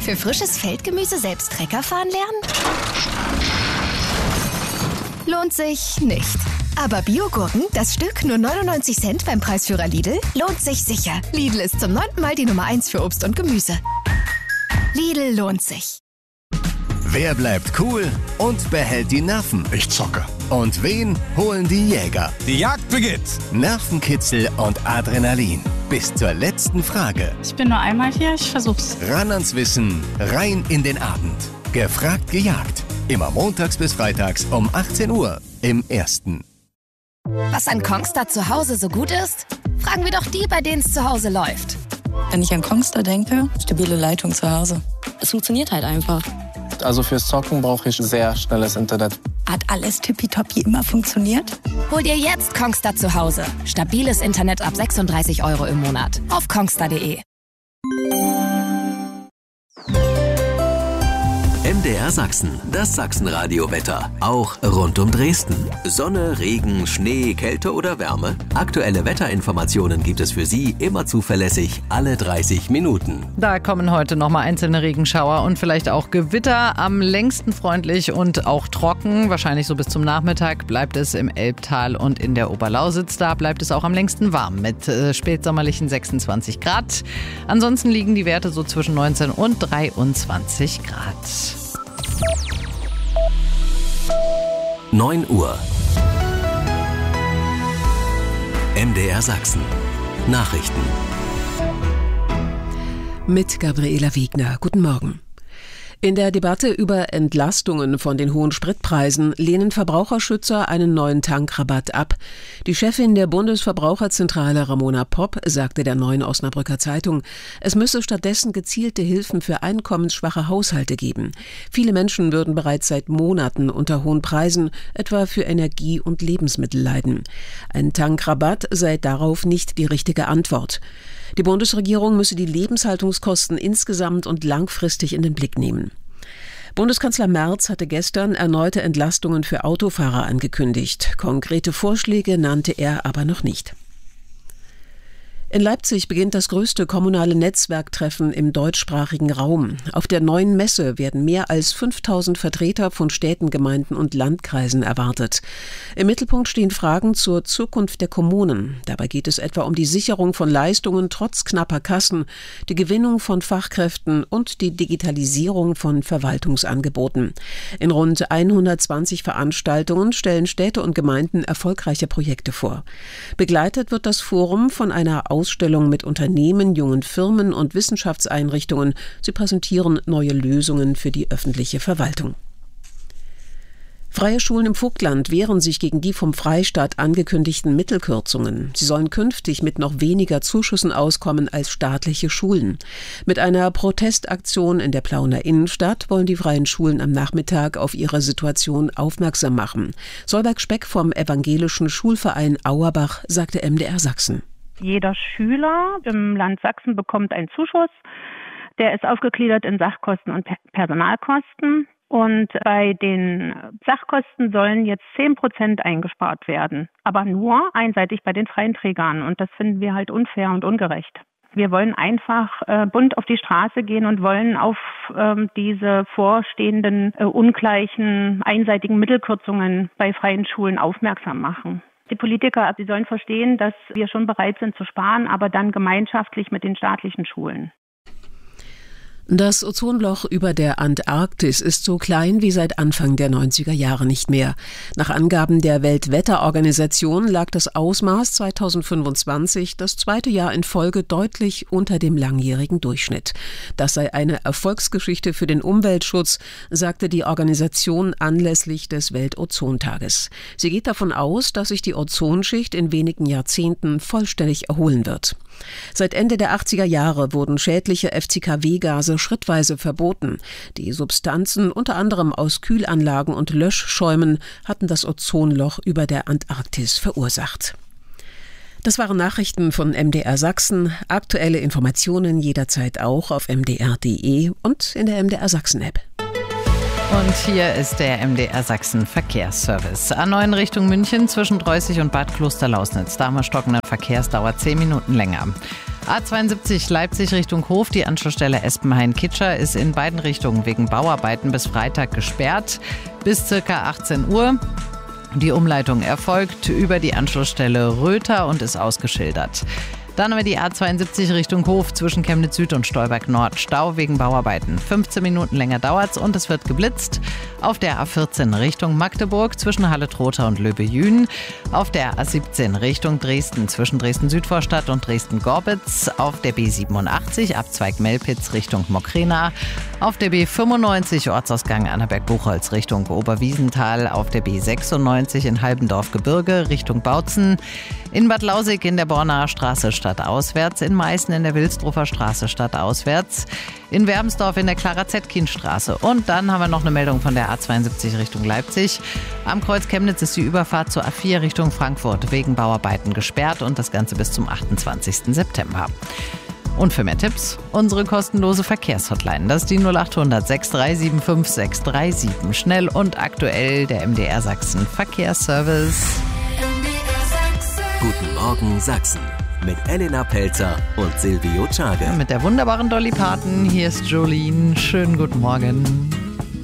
Für frisches Feldgemüse selbst Trecker fahren lernen? Lohnt sich nicht. Aber Biogurken, das Stück nur 99 Cent beim Preisführer Lidl, lohnt sich sicher. Lidl ist zum 9. Mal die Nummer 1 für Obst und Gemüse. Lidl lohnt sich. Wer bleibt cool und behält die Nerven? Ich zocke. Und wen holen die Jäger? Die Jagd beginnt. Nervenkitzel und Adrenalin. Bis zur letzten Frage. Ich bin nur einmal hier, ich versuch's. Ran ans Wissen, rein in den Abend. Gefragt, gejagt. Immer montags bis freitags um 18 Uhr im Ersten. Was an Kongstar zu Hause so gut ist? Fragen wir doch die, bei denen es zu Hause läuft. Wenn ich an Kongstar denke, stabile Leitung zu Hause. Es funktioniert halt einfach. Also fürs Zocken brauche ich sehr schnelles Internet. Hat alles tippitoppi immer funktioniert? Hol dir jetzt Kongstar zu Hause. Stabiles Internet ab 36 € im Monat. Auf kongstar.de. MDR Sachsen, das Sachsenradio-Wetter. Auch rund um Dresden. Sonne, Regen, Schnee, Kälte oder Wärme? Aktuelle Wetterinformationen gibt es für Sie immer zuverlässig alle 30 Minuten. Da kommen heute nochmal einzelne Regenschauer und vielleicht auch Gewitter. Am längsten freundlich und auch trocken. Wahrscheinlich so bis zum Nachmittag bleibt es im Elbtal und in der Oberlausitz. Da bleibt es auch am längsten warm mit spätsommerlichen 26 Grad. Ansonsten liegen die Werte so zwischen 19 und 23 Grad. 9 Uhr. MDR Sachsen. Nachrichten. Mit Gabriela Wegner. Guten Morgen. In der Debatte über Entlastungen von den hohen Spritpreisen lehnen Verbraucherschützer einen neuen Tankrabatt ab. Die Chefin der Bundesverbraucherzentrale Ramona Popp sagte der Neuen Osnabrücker Zeitung, es müsse stattdessen gezielte Hilfen für einkommensschwache Haushalte geben. Viele Menschen würden bereits seit Monaten unter hohen Preisen, etwa für Energie und Lebensmittel, leiden. Ein Tankrabatt sei darauf nicht die richtige Antwort. Die Bundesregierung müsse die Lebenshaltungskosten insgesamt und langfristig in den Blick nehmen. Bundeskanzler Merz hatte gestern erneute Entlastungen für Autofahrer angekündigt. Konkrete Vorschläge nannte er aber noch nicht. In Leipzig beginnt das größte kommunale Netzwerktreffen im deutschsprachigen Raum. Auf der neuen Messe werden mehr als 5000 Vertreter von Städten, Gemeinden und Landkreisen erwartet. Im Mittelpunkt stehen Fragen zur Zukunft der Kommunen. Dabei geht es etwa um die Sicherung von Leistungen trotz knapper Kassen, die Gewinnung von Fachkräften und die Digitalisierung von Verwaltungsangeboten. In rund 120 Veranstaltungen stellen Städte und Gemeinden erfolgreiche Projekte vor. Begleitet wird das Forum von einer Ausstellung mit Unternehmen, jungen Firmen und Wissenschaftseinrichtungen. Sie präsentieren neue Lösungen für die öffentliche Verwaltung. Freie Schulen im Vogtland wehren sich gegen die vom Freistaat angekündigten Mittelkürzungen. Sie sollen künftig mit noch weniger Zuschüssen auskommen als staatliche Schulen. Mit einer Protestaktion in der Plauener Innenstadt wollen die freien Schulen am Nachmittag auf ihre Situation aufmerksam machen. Solberg Speck vom Evangelischen Schulverein Auerbach sagte MDR Sachsen. Jeder Schüler im Land Sachsen bekommt einen Zuschuss. Der ist aufgegliedert in Sachkosten und Personalkosten. Und bei den Sachkosten sollen jetzt 10% eingespart werden. Aber nur einseitig bei den freien Trägern. Und das finden wir halt unfair und ungerecht. Wir wollen einfach bunt auf die Straße gehen und wollen auf diese vorstehenden ungleichen, einseitigen Mittelkürzungen bei freien Schulen aufmerksam machen. Die Politiker, sie sollen verstehen, dass wir schon bereit sind zu sparen, aber dann gemeinschaftlich mit den staatlichen Schulen. Das Ozonloch über der Antarktis ist so klein wie seit Anfang der 90er Jahre nicht mehr. Nach Angaben der Weltwetterorganisation lag das Ausmaß 2025 das zweite Jahr in Folge deutlich unter dem langjährigen Durchschnitt. Das sei eine Erfolgsgeschichte für den Umweltschutz, sagte die Organisation anlässlich des Weltozontages. Sie geht davon aus, dass sich die Ozonschicht in wenigen Jahrzehnten vollständig erholen wird. Seit Ende der 80er Jahre wurden schädliche FCKW-Gase schrittweise verboten. Die Substanzen, unter anderem aus Kühlanlagen und Löschschäumen, hatten das Ozonloch über der Antarktis verursacht. Das waren Nachrichten von MDR Sachsen. Aktuelle Informationen jederzeit auch auf mdr.de und in der MDR Sachsen-App. Und hier ist der MDR Sachsen Verkehrsservice. A9 Richtung München zwischen Dreußig und Bad Klosterlausnitz. Da haben wir stockenden Verkehrsdauer 10 Minuten länger. A72 Leipzig Richtung Hof, die Anschlussstelle Espenhain-Kitscher ist in beiden Richtungen wegen Bauarbeiten bis Freitag gesperrt. Bis ca. 18 Uhr. Die Umleitung erfolgt über die Anschlussstelle Röther und ist ausgeschildert. Dann haben wir die A72 Richtung Hof zwischen Chemnitz Süd und Stolberg Nord. Stau wegen Bauarbeiten. 15 Minuten länger dauert's und es wird geblitzt. Auf der A14 Richtung Magdeburg zwischen Halle-Trotha und Löbe-Jühn. Auf der A17 Richtung Dresden zwischen Dresden-Südvorstadt und Dresden-Gorbitz. Auf der B87 Abzweig Melpitz Richtung Mokrena. Auf der B95 Ortsausgang Annaberg-Buchholz Richtung Oberwiesenthal. Auf der B96 in Halbendorf-Gebirge Richtung Bautzen. In Bad Lausig in der Bornaer Straße stadtauswärts, in Meißen in der Wilsdruffer Straße stadtauswärts, in Wermsdorf in der Clara-Zetkin-Straße. Und dann haben wir noch eine Meldung von der A72 Richtung Leipzig. Am Kreuz Chemnitz ist die Überfahrt zur A4 Richtung Frankfurt wegen Bauarbeiten gesperrt und das Ganze bis zum 28. September. Und für mehr Tipps, unsere kostenlose Verkehrshotline. Das ist die 0800 6375 637. Schnell und aktuell der MDR Sachsen Verkehrsservice. Guten Morgen Sachsen mit Elena Pelzer und Silvio Czage. Mit der wunderbaren Dolly Parton. Hier ist Jolene. Schönen guten Morgen.